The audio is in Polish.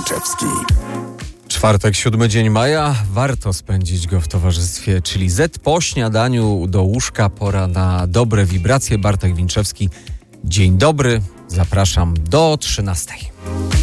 Winczewski. Czwartek, 7 dzień maja. Warto spędzić go w towarzystwie, czyli Z. Po śniadaniu do łóżka. Pora na dobre wibracje. Bartek Winczewski. Dzień dobry. Zapraszam do 13.